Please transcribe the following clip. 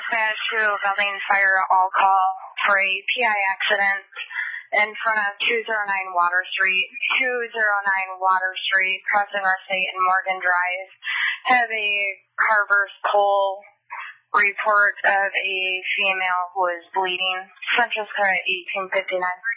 dispatch to building fire all call for a PI accident in front of 209 Water Street. 209 Water Street, crossing our state and Morgan Drive. Have a Carver's pole report of a female who is bleeding. Francesca 1859.